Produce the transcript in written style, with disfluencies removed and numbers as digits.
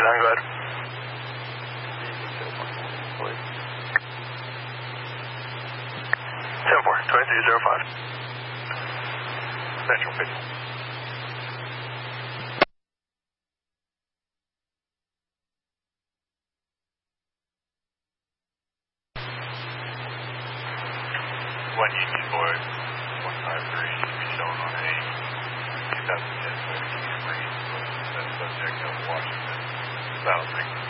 go ahead. 10-4, 2305. Central 50. One Union Boy, 153, should be shown on a 2010 Ford Breeze, that subject of Washington, South